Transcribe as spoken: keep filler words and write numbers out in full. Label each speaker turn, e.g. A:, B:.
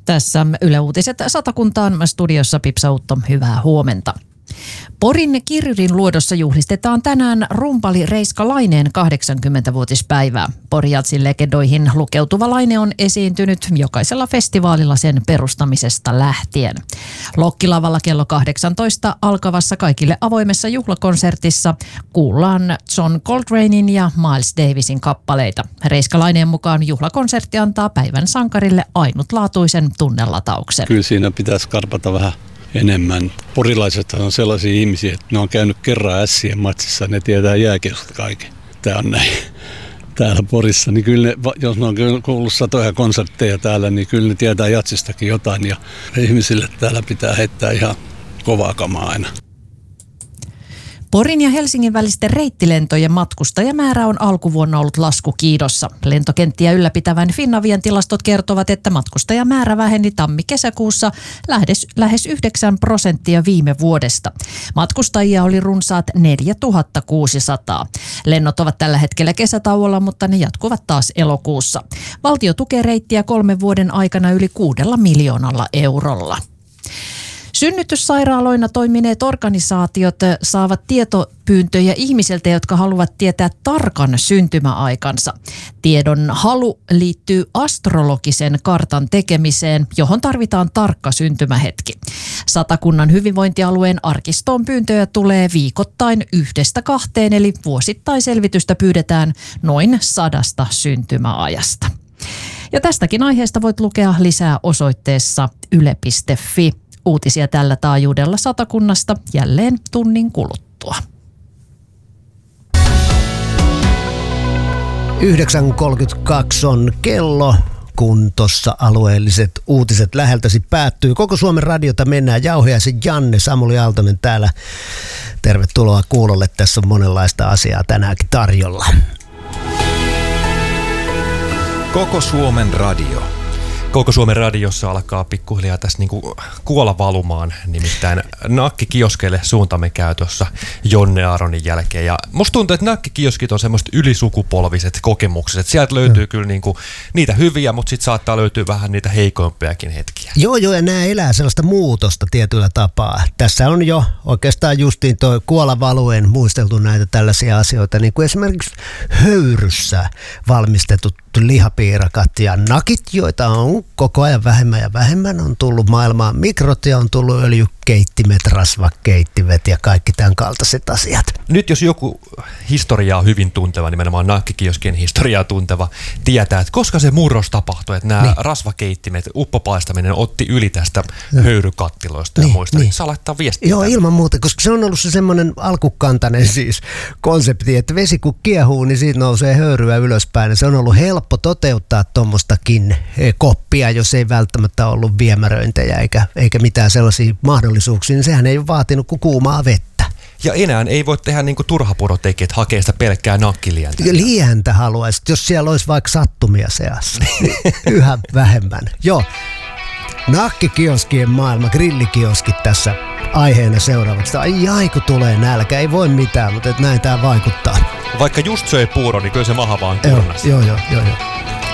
A: Tässä Yle Uutiset Satakuntaan, studiossa Pipsa Utto, hyvää huomenta. Porin Kirjurin luodossa juhlistetaan tänään rumpali Reiska Laineen kahdeksankymmentävuotispäivää. Porijatsin legendoihin lukeutuva Laine on esiintynyt jokaisella festivaalilla sen perustamisesta lähtien. Lokkilavalla kello kahdeksantoista alkavassa kaikille avoimessa juhlakonsertissa kuullaan John Coltranein ja Miles Davisin kappaleita. Reiska Laineen mukaan juhlakonsertti antaa päivän sankarille ainutlaatuisen tunnelatauksen.
B: Kyllä siinä pitäisi karpata vähän enemmän. Porilaiset on sellaisia ihmisiä, että ne on käynyt kerran ässien matsissa, ne tietää jääkiekosta kaiken. Tämä on näin. Täällä Porissa, niin kyllä ne, jos ne on kuullut satoja konsertteja täällä, niin kyllä ne tietää jatsistakin jotain. Ja ihmisille täällä pitää heittää ihan kovaa kamaa aina.
A: Porin ja Helsingin välisten reittilentojen matkustajamäärä on alkuvuonna ollut laskukiidossa. Lentokenttiä ylläpitävän Finnavian tilastot kertovat, että matkustajamäärä väheni tammi-kesäkuussa lähes, lähes yhdeksän prosenttia viime vuodesta. Matkustajia oli runsaat neljätuhatta kuusisataa. Lennot ovat tällä hetkellä kesätauolla, mutta ne jatkuvat taas elokuussa. Valtio tukee reittiä kolmen vuoden aikana yli kuudella miljoonalla eurolla. Synnytyssairaaloina toimineet organisaatiot saavat tietopyyntöjä ihmisiltä, jotka haluavat tietää tarkan syntymäaikansa. Tiedon halu liittyy astrologisen kartan tekemiseen, johon tarvitaan tarkka syntymähetki. Satakunnan hyvinvointialueen arkistoon pyyntöjä tulee viikoittain yhdestä kahteen, eli vuosittain selvitystä pyydetään noin sadasta syntymäajasta. Ja tästäkin aiheesta voit lukea lisää osoitteessa yle piste fi. Uutisia tällä taajuudella Satakunnasta jälleen tunnin kuluttua.
C: yhdeksän kolmekymmentäkaksi on kello, kun tuossa alueelliset uutiset läheltäsi päättyy. Koko Suomen radiota mennään. Jauhiaisen Janne, Samuli Aaltonen täällä. Tervetuloa kuulolle. Tässä on monenlaista asiaa tänäänkin tarjolla.
D: Koko Suomen radio. Koko Suomen radiossa alkaa pikkuhiljaa tässä niinku kuola valumaan, nimittäin nakkikioskeille suuntamme käy tuossa Jonne Aaronin jälkeen. Ja musta tuntuu, että nakkikioskit on semmoiset ylisukupolviset kokemukset. Sieltä löytyy mm. kyllä niinku niitä hyviä, mutta sitten saattaa löytyä vähän niitä heikoimpiakin hetkiä.
C: Joo, joo, ja nämä elää sellaista muutosta tietyllä tapaa. Tässä on jo oikeastaan justiin tuo kuolavaluen muisteltu näitä tällaisia asioita, niin kuin esimerkiksi höyryssä valmistetut lihapiirakat ja nakit, joita on koko ajan vähemmän ja vähemmän. On tullut maailmaan mikrot ja on tullut öljykeittimet, rasvakeittimet ja kaikki tämän kaltaiset asiat.
D: Nyt jos joku historiaa hyvin tunteva, nimenomaan nakkikioskien historiaa tunteva, tietää, että koska se murros tapahtui, että nämä niin. rasvakeittimet, uppopaistaminen otti yli tästä no. höyrykattiloista ja niin, muista, niin. niin saa laittaa viestiä.
C: Joo,
D: tämän.
C: ilman muuta, koska se on ollut se semmoinen alkukantainen siis konsepti, että vesi kun kiehuu, niin siitä nousee höyryä ylöspäin ja se on ollut helppo toteuttaa tuommoistakin koppia, jos ei välttämättä ollut viemäröintejä eikä, eikä mitään sellaisia mahdollisuuksia, niin sehän ei ole vaatinut kuin kuumaa vettä.
D: Ja enää ei voi tehdä niin kuin turhapurotekijät hakea sitä pelkkää nakkilientä.
C: Lientä haluaisit, jos siellä olisi vaikka sattumia seassa. Yhä vähemmän. Joo. Nakkikioskien maailma, grillikioskit tässä aiheena seuraavaksi. Ai ai, kun tulee nälkä, ei voi mitään, mutta näin tämä vaikuttaa.
D: Vaikka just söi puuro, niin kyllä se maha vaan kurnasi.
C: Joo, joo, joo, joo.